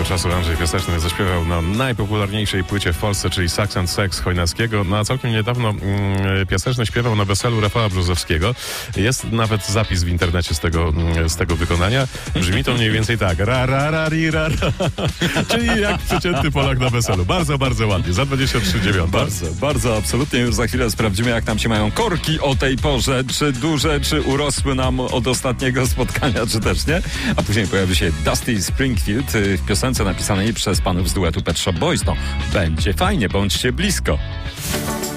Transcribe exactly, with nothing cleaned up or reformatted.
czasu Andrzej Piaseczny zaśpiewał na najpopularniejszej płycie w Polsce, czyli Sax and Sex Chojnackiego. No a całkiem niedawno mm, Piaseczny śpiewał na weselu Rafała Brzozowskiego. Jest nawet zapis w internecie z tego, z tego wykonania. Brzmi to mniej więcej tak. Ra, ra, ra, ri, ra, ra. Czyli jak przeciętny Polak na weselu. Bardzo, bardzo ładnie. Za dwadzieścia trzy dziewięć. Bardzo, bardzo, absolutnie. Już za chwilę sprawdzimy, jak nam się mają korki o tej porze. Czy duże, czy urosły nam od ostatniego spotkania, czy też nie. A później pojawi się Dusty Springfield w piosence napisanej przez panów z duetu Pet Shop Boys. No, będzie fajnie, bądźcie blisko.